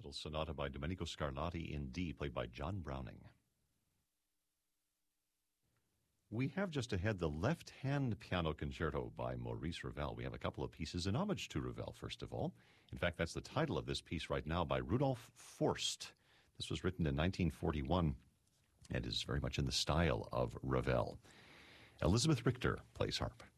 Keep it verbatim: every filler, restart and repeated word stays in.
little sonata by Domenico Scarlatti in D, played by John Browning. We have just ahead the left-hand piano concerto by Maurice Ravel. We have a couple of pieces in homage to Ravel, first of all. In fact, that's the title of this piece right now by Rudolf Forst. This was written in nineteen forty-one and is very much in the style of Ravel. Elizabeth Richter plays harp.